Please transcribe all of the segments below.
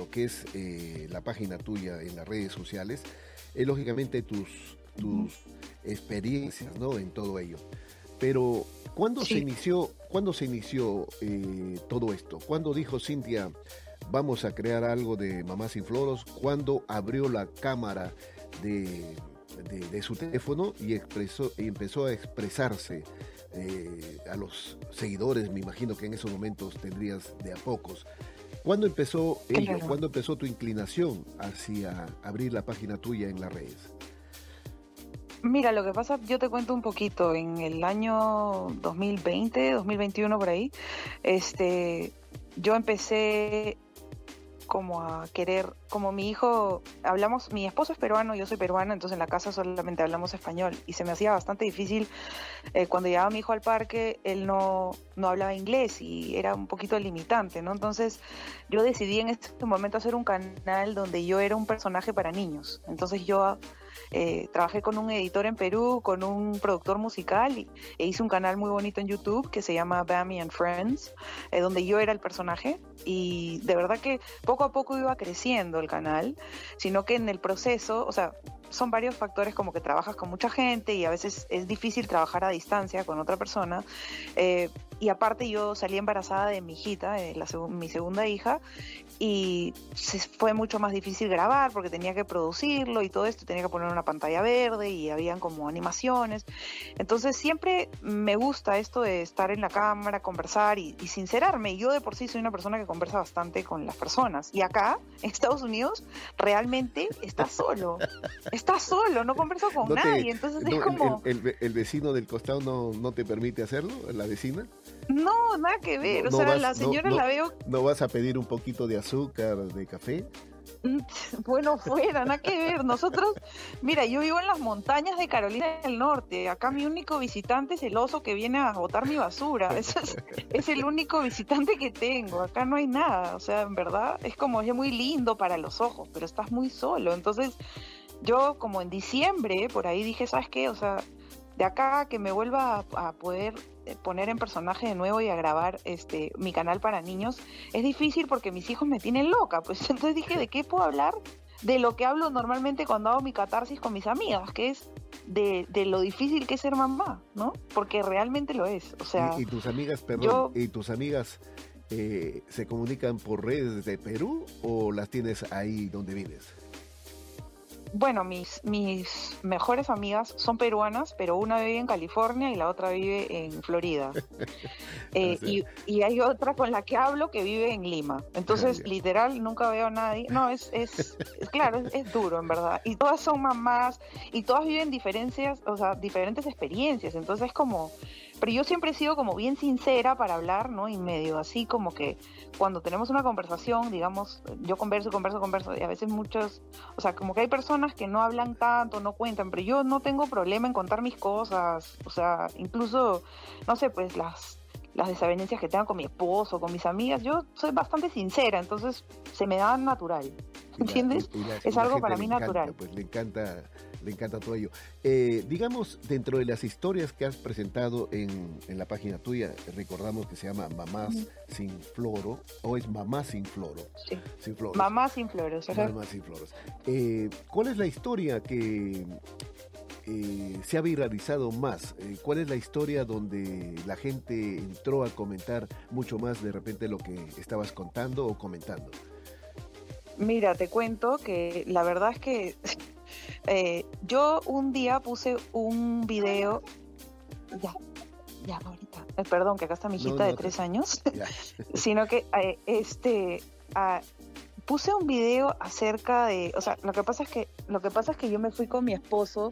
lo que es la página tuya en las redes sociales es lógicamente tus experiencias, ¿no? En todo ello. Pero, Sí. ¿cuándo se inició todo esto? ¿Cuándo dijo Cintia, vamos a crear algo de Mamá Sin Floros? ¿Cuándo abrió la cámara de, de su teléfono y empezó a expresarse a los seguidores? Me imagino que en esos momentos tendrías de a pocos. ¿Cuándo empezó ello? Claro. ¿Cuándo empezó tu inclinación hacia abrir la página tuya en las redes? Mira, lo que pasa, yo te cuento un poquito, en el año 2020, 2021 por ahí, este, yo empecé como a querer, como mi hijo, hablamos, mi esposo es peruano, yo soy peruana, entonces en la casa solamente hablamos español y se me hacía bastante difícil cuando llevaba mi hijo al parque, él no hablaba inglés y era un poquito limitante, ¿no? Entonces yo decidí en este momento hacer un canal donde yo era un personaje para niños, entonces yo trabajé con un editor en Perú, con un productor musical e hice un canal muy bonito en YouTube que se llama Bammy and Friends, donde yo era el personaje y de verdad que poco a poco iba creciendo el canal, sino que en el proceso, o sea, son varios factores como que trabajas con mucha gente y a veces es difícil trabajar a distancia con otra persona. Y aparte yo salí embarazada de mi hijita, mi segunda hija, y fue mucho más difícil grabar porque tenía que producirlo y todo esto, tenía que poner una pantalla verde y habían como animaciones. Entonces siempre me gusta esto de estar en la cámara, conversar y sincerarme. Yo de por sí soy una persona que conversa bastante con las personas. Y acá, en Estados Unidos, realmente estás solo, no converso con ¿No te, nadie. Entonces es no, como, el vecino del costado no te permite hacerlo? ¿La vecina? no, nada que No, ver. O sea, la señora la veo. no vas a pedir un poquito de azúcar, de café. Mm, Bueno, fuera, nada que ver. Nosotros, mira, yo vivo en las montañas de Carolina del Norte. Acá mi único visitante es el oso que viene a botar mi basura. Es el único visitante que tengo. Acá no hay nada. O sea, en verdad, es como, es muy lindo para los ojos, pero estás muy solo. Entonces, yo como en diciembre, por ahí dije, ¿sabes qué? O sea, de acá a que me vuelva a poder poner en personaje de nuevo y a grabar mi canal para niños, es difícil porque mis hijos me tienen loca. Pues entonces dije, ¿de qué puedo hablar? De lo que hablo normalmente cuando hago mi catarsis con mis amigas, que es de lo difícil que es ser mamá, ¿no? Porque realmente lo es. O sea, Y tus amigas, perdón, yo y tus amigas se comunican por redes de Perú o las tienes ahí donde vives? Bueno, mis mejores amigas son peruanas, pero una vive en California y la otra vive en Florida. O sea, Y hay otra con la que hablo que vive en Lima. Entonces, ya. literal, nunca veo a nadie. No, claro, es duro, en verdad. Y todas son mamás y todas viven diferencias, o sea, diferentes experiencias. Entonces, es como... Pero yo siempre he sido como bien sincera para hablar, ¿no? Y medio así como que cuando tenemos una conversación, digamos, yo converso, y a veces muchos, o sea, como que hay personas que no hablan tanto, no cuentan, pero yo no tengo problema en contar mis cosas, o sea, incluso, no sé, pues las desavenencias que tengo con mi esposo, con mis amigas, yo soy bastante sincera, entonces se me da natural, ¿entiendes? Y Es la algo gente para mí natural. pues le encanta todo ello. Digamos, dentro de las historias que has presentado en la página tuya, recordamos que se llama Mamás Ujú. Sin Floro, o es Mamá Sin Floro, Sí. Sin Floros. Mamá sin flores, ajá. Mamá Sin Floros. ¿Cuál es la historia que se ha viralizado más? ¿Cuál es la historia donde la gente entró a comentar mucho más de repente lo que estabas contando o comentando? Mira, te cuento que la verdad es que yo un día puse un video, ya, ya, ahorita, perdón, que acá está mi No, hijita de no, 3 años, ya. sino que ah, puse un video acerca de, o sea, lo que pasa es que yo me fui con mi esposo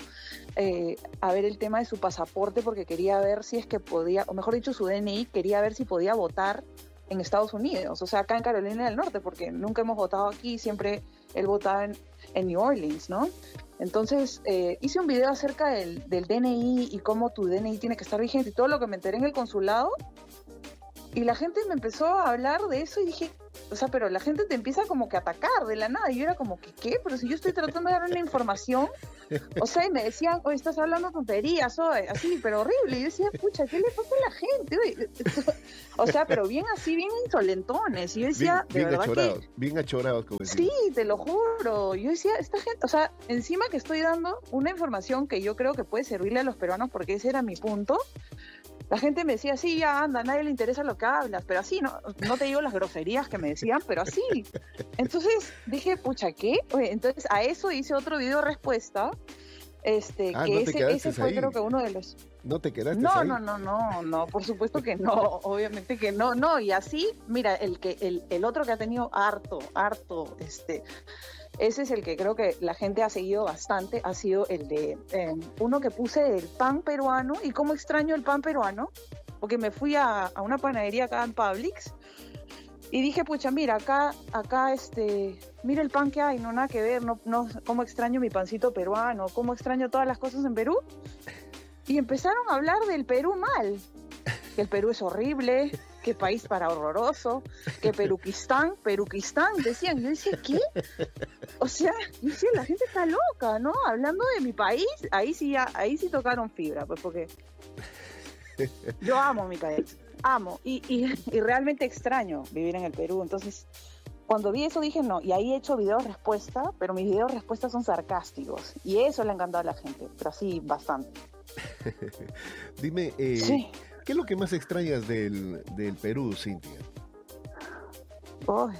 a ver el tema de su pasaporte porque quería ver si es que podía, o mejor dicho, su DNI, quería ver si podía votar en Estados Unidos, o sea, acá en Carolina del Norte, porque nunca hemos votado aquí, siempre él votaba en New Orleans, ¿no? Entonces, hice un video acerca del DNI y cómo tu DNI tiene que estar vigente y todo lo que me enteré en el consulado, y la gente me empezó a hablar de eso y dije, o sea, pero la gente te empieza como que a atacar de la nada. Y yo era como que, ¿qué? Pero si yo estoy tratando de dar una información, o sea, y me decían, oye, estás hablando tonterías, oye, así, pero horrible. Y yo decía, pucha, ¿qué le pasa a la gente? Oye? O sea, pero bien así, bien insolentones. Y yo decía, Bien de verdad achorados, que... bien achorados, como decimos. Sí, te lo juro. Yo decía, esta gente, o sea, encima que estoy dando una información que yo creo que puede servirle a los peruanos, porque ese era mi punto, la gente me decía, sí, ya anda, a nadie le interesa lo que hablas, pero así, no te digo las groserías que me decían, pero así. Entonces dije, pucha, ¿qué? Oye, entonces a eso hice otro video respuesta, que ¿no te ese fue ahí? creo que uno de los... ¿No te quedaste No, ahí? no, por supuesto que no, obviamente que no, y así, mira, el otro que ha tenido harto, ese es el que creo que la gente ha seguido bastante, ha sido el de uno que puse del pan peruano, y cómo extraño el pan peruano, porque me fui a una panadería acá en Publix, y dije, pucha, mira, acá, mira el pan que hay, no nada que ver, no, cómo extraño mi pancito peruano, cómo extraño todas las cosas en Perú. Y empezaron a hablar del Perú mal, que el Perú es horrible, que país para horroroso, que Peruquistán, decían. Yo decía, ¿qué? O sea, yo decía, la gente está loca, ¿no? Hablando de mi país, ahí sí tocaron fibra, pues porque yo amo mi país, amo, y realmente extraño vivir en el Perú. Entonces, cuando vi eso dije, no, y ahí he hecho videos respuesta, pero mis videos respuesta son sarcásticos, y eso le ha encantado a la gente, pero así bastante. Dime, Sí. ¿qué es lo que más extrañas del Perú, Cintia? Uy.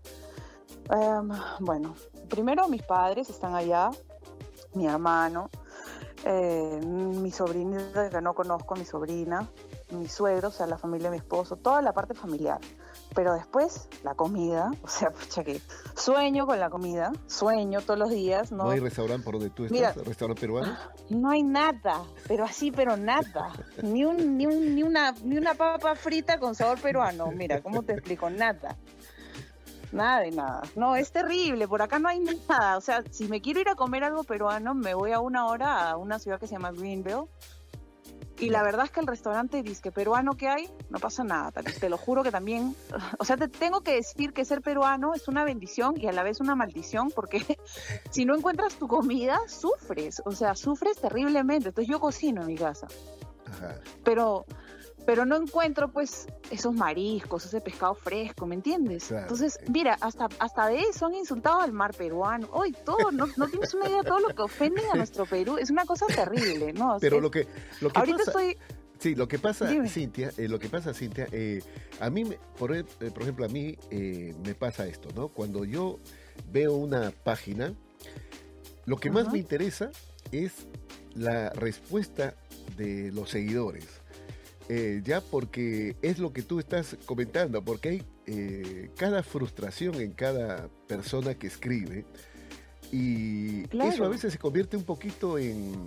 Bueno, primero mis padres están allá, mi hermano, mi sobrinita que no conozco, mi sobrina, mis suegros, o sea, la familia de mi esposo, toda la parte familiar. Pero después, la comida, o sea, pucha que sueño con la comida, sueño todos los días. ¿No hay restaurante por donde tú estás? Mira, ¿Restaurante peruano? No hay nada, pero nada. Ni una papa frita con sabor peruano. Mira, ¿cómo te explico? Nada. Nada de nada. No, es terrible, por acá no hay nada. O sea, si me quiero ir a comer algo peruano, me voy a una hora a una ciudad que se llama Greenville. Y la verdad es que el restaurante disque peruano que hay, no pasa nada, te lo juro que también, o sea, te tengo que decir que ser peruano es una bendición y a la vez una maldición, porque si no encuentras tu comida, sufres, o sea, sufres terriblemente. Entonces yo cocino en mi casa, Ajá. pero no encuentro pues esos mariscos, ese pescado fresco, ¿me entiendes? Claro. Entonces, mira, hasta de eso han insultado al mar peruano. Hoy todo, no tienes una idea de todo lo que ofenden a nuestro Perú, es una cosa terrible, ¿no? Pero lo que ahorita pasa, estoy... Sí, lo que pasa, Dime. Cintia, a mí, por ejemplo, a mí me pasa esto, ¿no? Cuando yo veo una página, lo que más me interesa es la respuesta de los seguidores. Ya porque es lo que tú estás comentando, porque hay cada frustración en cada persona que escribe, y claro, eso a veces se convierte un poquito en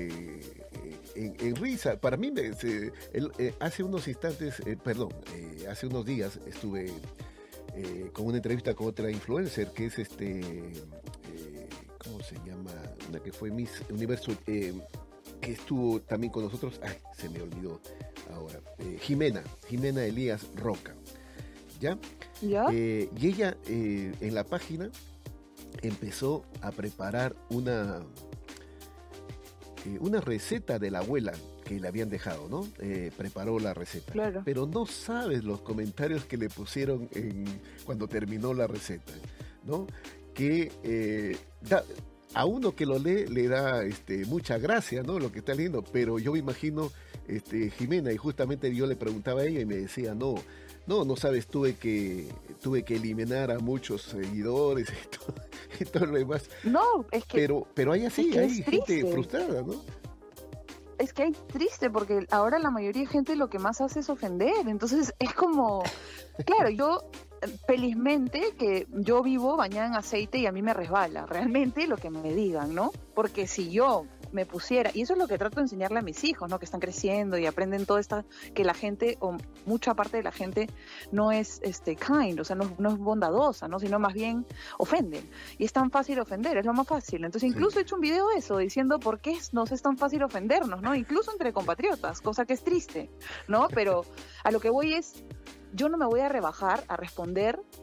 risa. Para mí, hace unos instantes, hace unos días estuve con una entrevista con otra influencer que es ¿cómo se llama? Una que fue Miss Universo, que estuvo también con nosotros, se me olvidó ahora, Jimena Elías Roca, ¿ya? Y ella en la página empezó a preparar una receta de la abuela que le habían dejado, ¿no? Preparó la receta, claro. Pero no sabes los comentarios que le pusieron cuando terminó la receta, ¿no? Que a uno que lo lee le da mucha gracia, ¿no? Lo que está leyendo, pero yo me imagino Jimena, y justamente yo le preguntaba a ella y me decía, no sabes, tuve que eliminar a muchos seguidores y todo lo demás. No, es que... Pero hay así, es que hay gente frustrada, ¿no? Es que hay triste, porque ahora la mayoría de gente lo que más hace es ofender. Entonces es como... Claro, yo... Felizmente que yo vivo bañada en aceite y a mí me resbala realmente lo que me digan, ¿no? Porque si yo me pusiera, y eso es lo que trato de enseñarle a mis hijos, ¿no? Que están creciendo y aprenden todo esto, que la gente, o mucha parte de la gente, no es kind, o sea, no es bondadosa, ¿no? Sino más bien ofenden. Y es tan fácil ofender, es lo más fácil. Entonces incluso he hecho un video de eso, diciendo por qué nos es tan fácil ofendernos, ¿no? Incluso entre compatriotas, cosa que es triste, ¿no? Pero a lo que voy es... Yo no me voy a rebajar a responder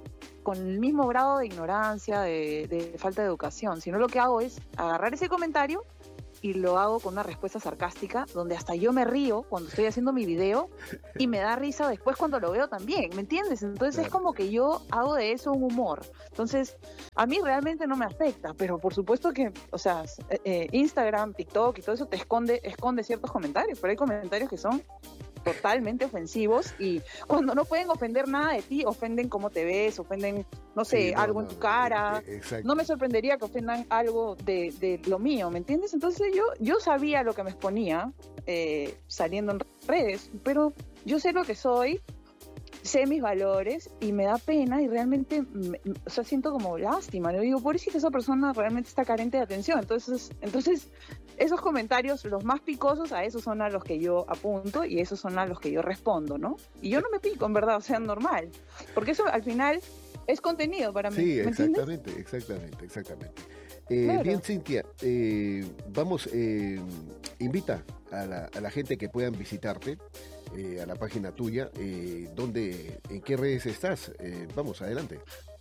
con el mismo grado de ignorancia, de falta de educación, sino lo que hago es agarrar ese comentario y lo hago con una respuesta sarcástica, donde hasta yo me río cuando estoy haciendo mi video y me da risa después cuando lo veo también, ¿me entiendes? Entonces Claro. es como que yo hago de eso un humor. Entonces, a mí realmente no me afecta, pero por supuesto que, o sea, Instagram, TikTok y todo eso te esconde ciertos comentarios, pero hay comentarios que son totalmente ofensivos y cuando no pueden ofender nada de ti, ofenden cómo te ves, ofenden, no sé, Sí, no, algo en no, tu cara. exacto. No me sorprendería que ofendan algo de lo mío, ¿me entiendes? Entonces yo sabía lo que me exponía saliendo en redes, pero yo sé lo que soy, sé mis valores y me da pena y realmente, o sea, siento como lástima. Le digo, pobrecita, esa persona realmente está carente de atención. Entonces, esos comentarios, los más picosos, a esos son a los que yo apunto y esos son a los que yo respondo, ¿no? Y yo no me pico, en verdad, o sea, normal. Porque eso al final es contenido para mí, Sí, ¿me entiendes? exactamente. Claro. Bien, Cintia, vamos, invita a la gente que puedan visitarte a la página tuya, en qué redes estás. Vamos, adelante.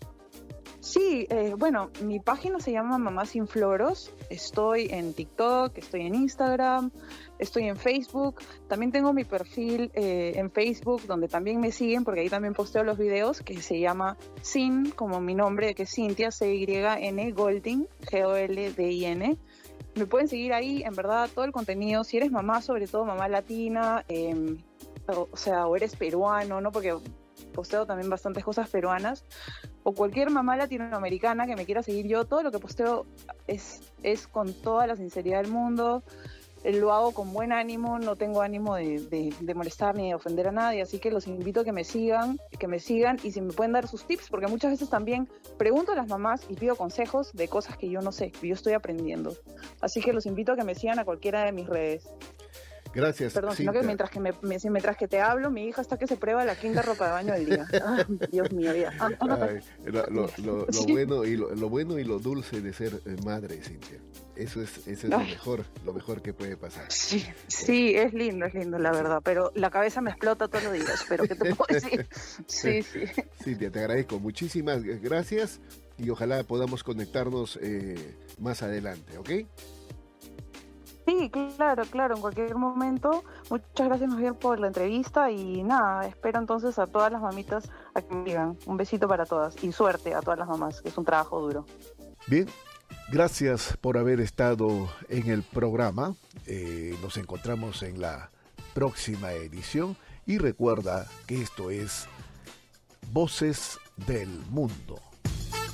Sí, bueno, mi página se llama Mamá Sin Floros. Estoy en TikTok, estoy en Instagram, estoy en Facebook. También tengo mi perfil en Facebook, donde también me siguen, porque ahí también posteo los videos, que se llama Sin, como mi nombre, que es Cintia, C-Y-N, Goldin, Goldin. Me pueden seguir ahí, en verdad, todo el contenido. Si eres mamá, sobre todo mamá latina, o sea, o eres peruano, ¿no? Porque posteo también bastantes cosas peruanas, o cualquier mamá latinoamericana que me quiera seguir yo, todo lo que posteo es con toda la sinceridad del mundo, lo hago con buen ánimo, no tengo ánimo de molestar ni de ofender a nadie, así que los invito a que me sigan y si me pueden dar sus tips, porque muchas veces también pregunto a las mamás y pido consejos de cosas que yo no sé, que yo estoy aprendiendo. Así que los invito a que me sigan a cualquiera de mis redes. Gracias, Perdón, sino que Cintia. mientras que te hablo, mi hija está que se prueba la quinta ropa de baño del día. Ay, Dios mío, ya. Ay, lo Sí. bueno y lo bueno y lo dulce de ser madre, Cintia. Eso es Ay, lo mejor que puede pasar. sí, Eh, sí, es lindo, la sí. verdad, pero la cabeza me explota todos los días, pero ¿qué te puedo decir? Sí, sí. Cintia, te agradezco. Muchísimas gracias y ojalá podamos conectarnos más adelante, ¿ok? Sí, claro, en cualquier momento. Muchas gracias, más bien, por la entrevista y nada, espero entonces a todas las mamitas a que me digan un besito para todas y suerte a todas las mamás, que es un trabajo duro. Bien, gracias por haber estado en el programa. Nos encontramos en la próxima edición y recuerda que esto es Voces del Mundo.